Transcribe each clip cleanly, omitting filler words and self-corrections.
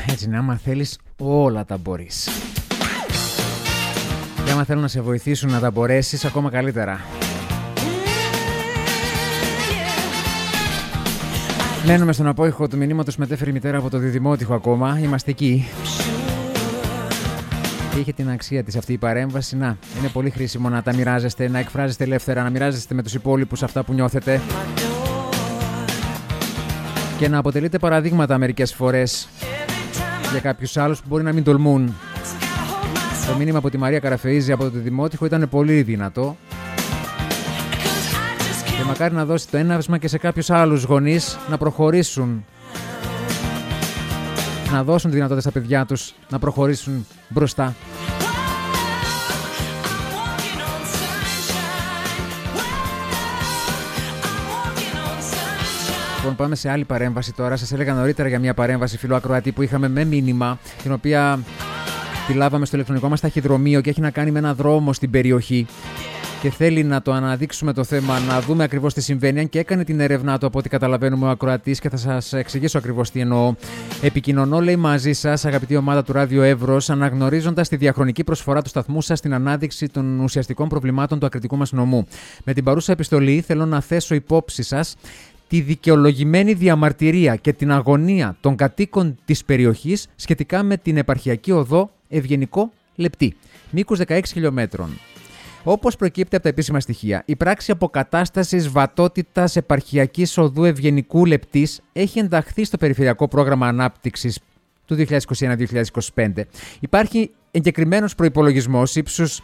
Έτσι είναι, άμα θέλεις όλα τα μπορείς. Και άμα θέλουν να σε βοηθήσουν να τα μπορέσεις, ακόμα καλύτερα. Μένουμε στον απόϊχο του μηνύματος που μετέφερε η μητέρα από το διδημότυχο ακόμα. Είμαστε εκεί. Και είχε την αξία της αυτή η παρέμβαση. Να, είναι πολύ χρήσιμο να τα μοιράζεστε, να εκφράζεστε ελεύθερα, να μοιράζεστε με τους υπόλοιπους αυτά που νιώθετε. Και να αποτελείτε παραδείγματα μερικές φορές για κάποιους άλλους που μπορεί να μην τολμούν. Το μήνυμα από τη Μαρία Καραφεΐζη από το Δημότυχο ήταν πολύ δυνατό. Και μακάρι να δώσει το έναυσμα και σε κάποιους άλλους γονείς να προχωρήσουν. Να δώσουν τη δυνατότητα στα παιδιά τους να προχωρήσουν μπροστά. Λοιπόν, πάμε σε άλλη παρέμβαση τώρα. Σας έλεγα νωρίτερα για μια παρέμβαση φιλοακροατή που είχαμε με μήνυμα, την οποία τη λάβαμε στο ηλεκτρονικό μας ταχυδρομείο και έχει να κάνει με ένα δρόμο στην περιοχή. Και θέλει να το αναδείξουμε το θέμα, να δούμε ακριβώς τι συμβαίνει. Αν και έκανε την έρευνά του, από ό,τι καταλαβαίνουμε, ο ακροατής, και θα σας εξηγήσω ακριβώς τι εννοώ. Επικοινωνώ, λέει, μαζί σας, αγαπητή ομάδα του Ράδιο Εύρος, αναγνωρίζοντας τη διαχρονική προσφορά του σταθμού σας στην ανάδειξη των ουσιαστικών προβλημάτων του ακριτικού μας νομού. Με την παρούσα επιστολή, θέλω να θέσω υπόψη σας τη δικαιολογημένη διαμαρτυρία και την αγωνία των κατοίκων της περιοχής σχετικά με την επαρχιακή οδό Ευγενικό Λεπτή, μήκους 16 χιλιόμετρων. Όπως προκύπτει από τα επίσημα στοιχεία, η πράξη αποκατάστασης βατότητας επαρχιακής οδού Ευγενικού Λεπτής έχει ενταχθεί στο Περιφερειακό Πρόγραμμα Ανάπτυξης του 2021-2025. Υπάρχει εγκεκριμένος προϋπολογισμός ύψους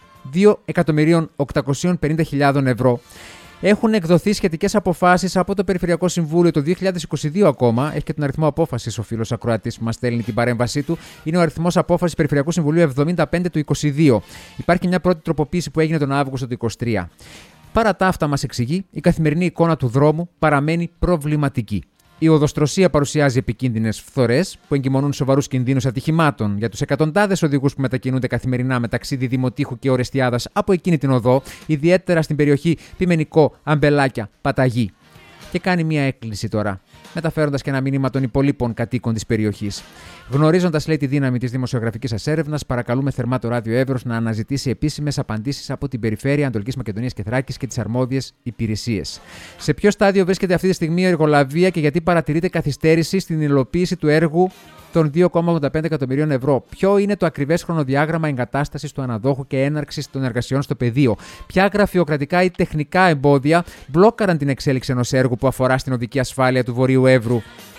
2.850.000 ευρώ. Έχουν εκδοθεί σχετικές αποφάσεις από το Περιφερειακό Συμβούλιο το 2022 ακόμα. Έχει και τον αριθμό απόφασης ο φίλος ακροατής που μας στέλνει την παρέμβασή του. Είναι ο αριθμός απόφασης Περιφερειακού Συμβουλίου 75 του 2022. Υπάρχει μια πρώτη τροποποίηση που έγινε τον Αύγουστο του 2023. Παρά τα αυτά, μας εξηγεί, η καθημερινή εικόνα του δρόμου παραμένει προβληματική. Η οδοστρωσία παρουσιάζει επικίνδυνες φθορές που εγκυμονούν σοβαρούς κινδύνους ατυχημάτων για τους εκατοντάδες οδηγούς που μετακινούνται καθημερινά μεταξύ Διδημοτήχου και Ορεστιάδας από εκείνη την οδό, ιδιαίτερα στην περιοχή Πιμενικό, Αμπελάκια, Παταγή. Και κάνει μια έκκληση τώρα, μεταφέροντας και ένα μήνυμα των υπολείπων κατοίκων της περιοχής. Γνωρίζοντας, λέει, τη δύναμη της δημοσιογραφικής σας έρευνας, παρακαλούμε θερμά το Ράδιο Εύρος να αναζητήσει επίσημες απαντήσεις από την Περιφέρεια Ανατολικής Μακεδονίας και Θράκης και τις αρμόδιες υπηρεσίες. Σε ποιο στάδιο βρίσκεται αυτή τη στιγμή η εργολαβία και γιατί παρατηρείται καθυστέρηση στην υλοποίηση του έργου των 2,85 εκατομμυρίων ευρώ? Ποιο είναι το ακριβές χρονοδιάγραμμα εγκατάστασης του αναδόχου και έναρξης των εργασιών στο πεδίο? Ποια γραφειοκρατικά ή τεχνικά εμπόδια μπλόκαραν την εξέλιξη ενός έργου που αφορά στην οδική ασφάλεια του Βορείου Εύρου?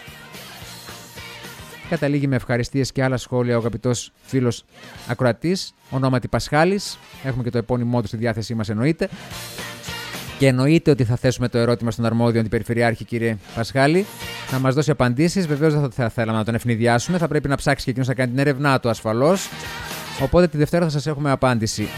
Καταλήγει με ευχαριστίες και άλλα σχόλια ο αγαπητός φίλος ακροατής, ονόματι Πασχάλης. Έχουμε και το επώνυμό του στη διάθεσή μας, εννοείται. Και εννοείται ότι θα θέσουμε το ερώτημα στον αρμόδιο αντιπεριφερειάρχη, κύριε Πασχάλη, να μας δώσει απαντήσεις. Βεβαίως δεν θα θέλαμε να τον ευνηδιάσουμε. Θα πρέπει να ψάξει και εκείνος να κάνει την έρευνά του ασφαλώς. Οπότε τη Δευτέρα θα σας έχουμε απάντηση.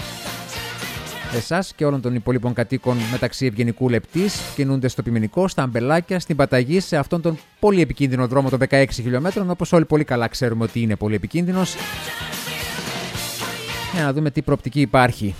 Εσάς και όλων των υπολείπων κατοίκων μεταξύ Ευγενικού Λεπτής κινούνται στο Πιμενικό, στα Αμπελάκια, στην Παταγή, σε αυτόν τον πολύ επικίνδυνο δρόμο των 16 χιλιόμετρων, όπως όλοι πολύ καλά ξέρουμε ότι είναι πολύ επικίνδυνος. Για να δούμε τι προοπτική υπάρχει.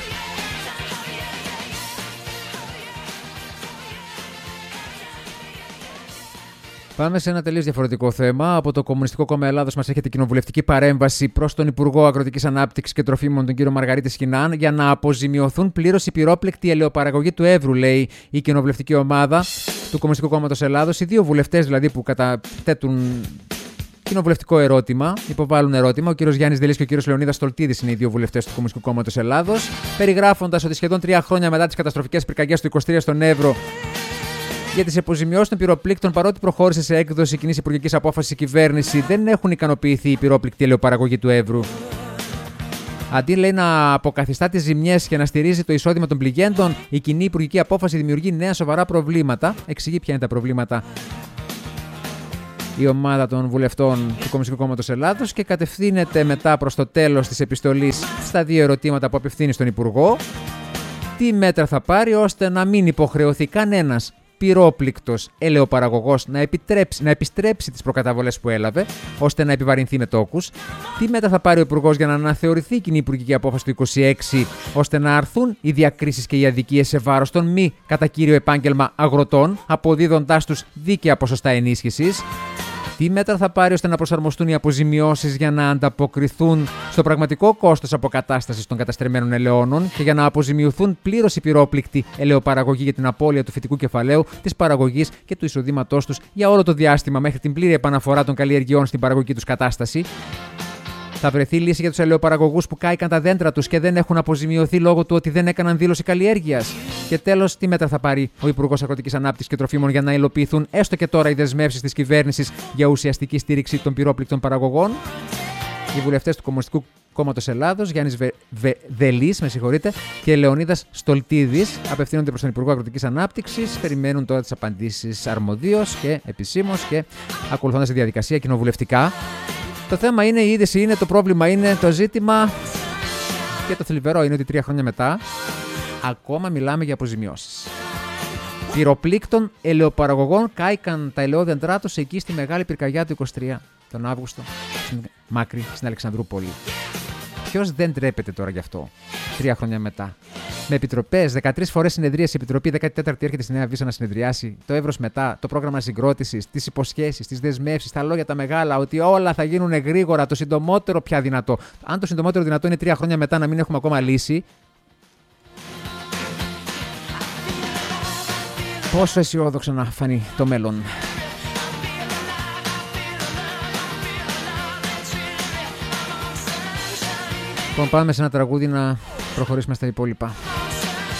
Πάμε σε ένα τελείως διαφορετικό θέμα. Από το Κομμουνιστικό Κόμμα Ελλάδος μας έρχεται κοινοβουλευτική παρέμβαση προς τον Υπουργό Αγροτικής Ανάπτυξης και Τροφίμων, τον κύριο Μαργαρίτη Σχοινάν, για να αποζημιωθούν πλήρως οι πυρόπλεκτοι ελαιοπαραγωγοί του Εύρου, λέει η κοινοβουλευτική ομάδα του Κομμουνιστικού Κόμματος Ελλάδος. Οι δύο βουλευτές δηλαδή που καταθέτουν κοινοβουλευτικό ερώτημα, υποβάλλουν ερώτημα. Ο κύριος Γιάννης Δελής και ο κύριος Λεωνίδας Στολτίδης είναι οι δύο βουλευτές του Κομμουνιστικού Κόμματος Ελλάδος. Περιγράφοντας ότι σχεδόν 3 χρόνια μετά τις καταστροφικές πυρκαγιές του 23 στον Εύρο, για τις αποζημιώσεις των πυροπλήκτων, παρότι προχώρησε σε έκδοση κοινής υπουργικής απόφασης η κυβέρνηση, δεν έχουν ικανοποιηθεί οι πυρόπληκτοι ελαιοπαραγωγοί του Εύρου. Αντί, λέει, να αποκαθιστά τις ζημιές και να στηρίζει το εισόδημα των πληγέντων, η κοινή υπουργική απόφαση δημιουργεί νέα σοβαρά προβλήματα. Εξηγεί ποια είναι τα προβλήματα η ομάδα των βουλευτών του Κομμουνιστικού Κόμματος Ελλάδος και κατευθύνεται μετά προς το τέλος της επιστολής στα δύο ερωτήματα που απευθύνει στον Υπουργό. Τι μέτρα θα πάρει ώστε να μην υποχρεωθεί κανένας πυρόπληκτος ελαιοπαραγωγός να επιστρέψει τις προκαταβολές που έλαβε, ώστε να επιβαρυνθεί με τόκους? Τι μέτρα θα πάρει ο Υπουργός για να αναθεωρηθεί η κοινή υπουργική απόφαση του 26, ώστε να αρθούν οι διακρίσεις και οι αδικίες σε βάρος των μη κατά κύριο επάγγελμα αγροτών, αποδίδοντάς τους δίκαια ποσοστά ενίσχυσης? Τι μέτρα θα πάρει ώστε να προσαρμοστούν οι αποζημιώσεις για να ανταποκριθούν στο πραγματικό κόστος αποκατάστασης των καταστρεμμένων ελαιώνων και για να αποζημιωθούν πλήρως οι πυρόπληκτοι ελαιοπαραγωγοί για την απώλεια του φυτικού κεφαλαίου, της παραγωγής και του εισοδήματός τους για όλο το διάστημα μέχρι την πλήρη επαναφορά των καλλιεργειών στην παραγωγική τους κατάσταση. Θα βρεθεί λύση για τους ελαιοπαραγωγούς που κάηκαν τα δέντρα τους και δεν έχουν αποζημιωθεί λόγω του ότι δεν έκαναν δήλωση καλλιέργειας. Και τέλος, τι μέτρα θα πάρει ο Υπουργός Αγροτικής Ανάπτυξης και Τροφίμων για να υλοποιηθούν έστω και τώρα οι δεσμεύσεις της κυβέρνησης για ουσιαστική στήριξη των πυρόπληκτων παραγωγών. Οι βουλευτές του Κομμουνιστικού Κόμματος Ελλάδος, Γιάννης Δελής και Λεωνίδας Στολτίδης, απευθύνονται προς τον Υπουργό Αγροτικής Ανάπτυξης. Περιμένουν τώρα τις απαντήσεις αρμοδίως και επισήμως και ακολουθώντας τη διαδικασία κοινοβουλευτικά. Το θέμα είναι, η είδηση είναι, το πρόβλημα είναι, το ζήτημα και το θλιβερό είναι ότι 3 χρόνια μετά ακόμα μιλάμε για αποζημιώσεις. Πυροπλήκτων ελαιοπαραγωγών κάηκαν τα ελαιόδεντρά τους εκεί στη Μεγάλη Πυρκαγιά του 23 τον Αύγουστο, στην Μάκρη, στην Αλεξανδρούπολη. Ποιος δεν τρέπεται τώρα γι' αυτό, 3 χρόνια μετά? Με επιτροπές, 13 φορές συνεδρίασε η Επιτροπή, 14η έρχεται στη Νέα Βύσσα να συνεδριάσει. Το εύρος μετά, το πρόγραμμα συγκρότησης, τις υποσχέσεις, τις δεσμεύσεις, τα λόγια τα μεγάλα, ότι όλα θα γίνουν γρήγορα, το συντομότερο πια δυνατό. Αν το συντομότερο δυνατό είναι 3 χρόνια μετά να μην έχουμε ακόμα λύση, πόσο αισιόδοξο να φανεί το μέλλον. Λοιπόν, πάμε σε ένα τραγούδι να προχωρήσουμε στα υπόλοιπα.